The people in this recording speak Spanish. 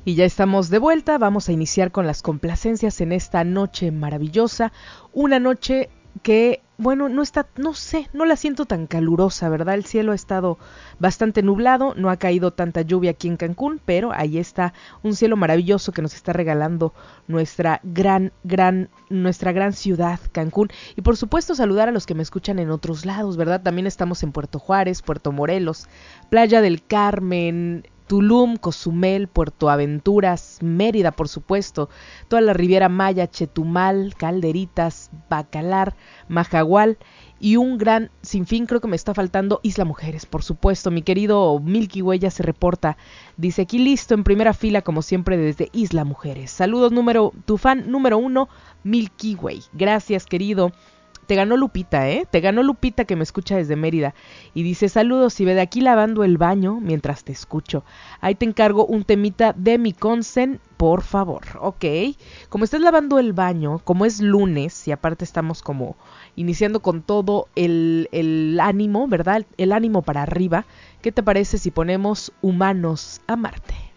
Y ya estamos de vuelta, vamos a iniciar con las complacencias en esta noche maravillosa, una noche que, bueno, no la siento tan calurosa, ¿verdad? El cielo ha estado bastante nublado, no ha caído tanta lluvia aquí en Cancún, pero ahí está un cielo maravilloso que nos está regalando nuestra gran ciudad, Cancún. Y por supuesto saludar a los que me escuchan en otros lados, ¿verdad? También estamos en Puerto Juárez, Puerto Morelos, Playa del Carmen, Tulum, Cozumel, Puerto Aventuras, Mérida, por supuesto, toda la Riviera Maya, Chetumal, Calderitas, Bacalar, Majagual y un gran sinfín, creo que me está faltando, Isla Mujeres, por supuesto. Mi querido Milky Way ya se reporta, dice aquí listo en primera fila como siempre desde Isla Mujeres. Saludos tu fan número 1, Milky Way. Gracias, querido. Te ganó Lupita, ¿eh? Te ganó Lupita que me escucha desde Mérida. Y dice, saludos, y ve de aquí lavando el baño mientras te escucho. Ahí te encargo un temita de mi Consen, por favor. Ok. Como estás lavando el baño, como es lunes, y aparte estamos como iniciando con todo el ánimo, ¿verdad? El ánimo para arriba. ¿Qué te parece si ponemos Humanos a Marte?